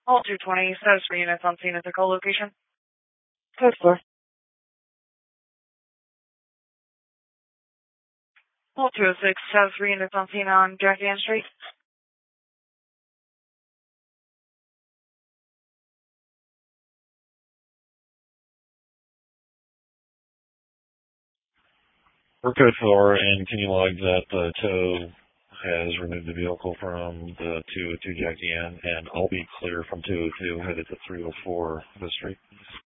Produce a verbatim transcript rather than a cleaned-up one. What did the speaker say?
All two twenty, status for units on scene at the call location. Code four. All two oh six, status for units on scene on Jackie Ann Street. For code four, and can you log that the tow has removed the vehicle from the two oh two Jackie Ann, and I'll be clear from two oh two, headed to three oh four the street.